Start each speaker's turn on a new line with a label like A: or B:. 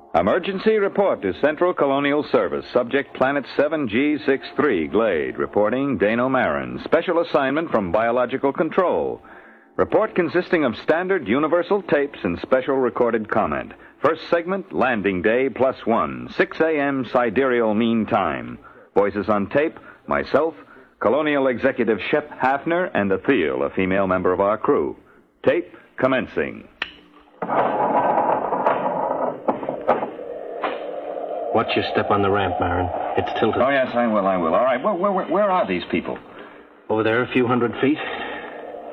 A: Emergency report to Central Colonial Service. Subject Planet 7G63, Glade. Reporting Dano Marin. Special assignment from Biological Control. Report consisting of standard universal tapes and special recorded comment. First segment, landing day +1, 6 a.m. sidereal mean time. Voices on tape, myself, Colonial Executive Shep Hafner, and Athel, a female member of our crew. Tape commencing.
B: Watch your step on the ramp, Marin. It's tilted.
A: Oh, yes, I will. All right, where are these people?
B: Over there, a few hundred feet.